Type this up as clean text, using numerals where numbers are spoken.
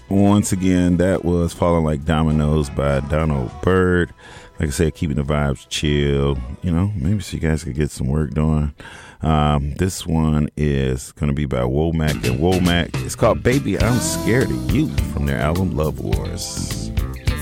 Once again, that was Falling Like Dominoes by Donald Byrd. Like I said, keeping the vibes chill, maybe so you guys could get some work done. This one is going to be by Womack and Womack. It's called Baby, I'm Scared of You from their album Love Wars.